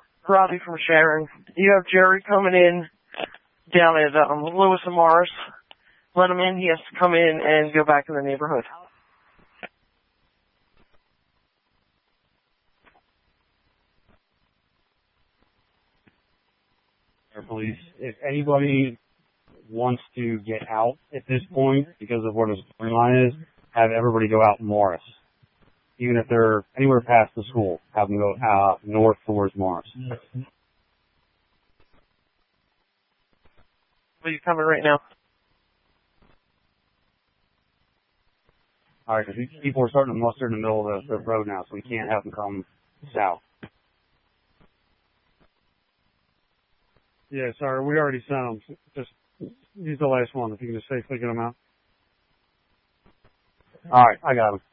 Robbie from Sharon. You have Jerry coming in down at Lewis and Morris. Let him in. He has to come in and go back in the neighborhood. Police, if anybody wants to get out at this point because of where the storyline is, have everybody go out Morris. Even if they're anywhere past the school, have them go out north towards Morris. Are you coming right now? All right, because people are starting to muster in the middle of the road now, so we can't have them come south. Yeah, sorry, we already sent them. Just use the last one if you can just safely get them out. All right, I got them.